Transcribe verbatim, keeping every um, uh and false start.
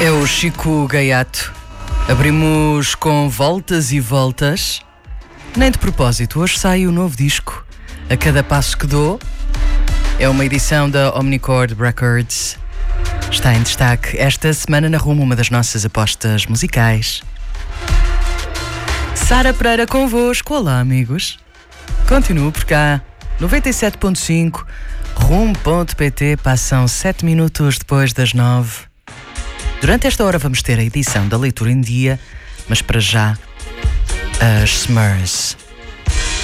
É o Chico Gaiato. Abrimos com voltas e voltas. Nem de propósito, hoje sai o novo disco. A cada passo que dou. É uma edição da Omnichord Records. Está em destaque esta semana na Rumo, uma das nossas apostas musicais. Sara Pereira convosco. Olá, amigos. Continuo por cá. noventa e sete ponto cinco, rumo ponto pt. Passam sete minutos depois das nove. Durante esta hora vamos ter a edição da Leitura em Dia, mas para já, as Smurfs.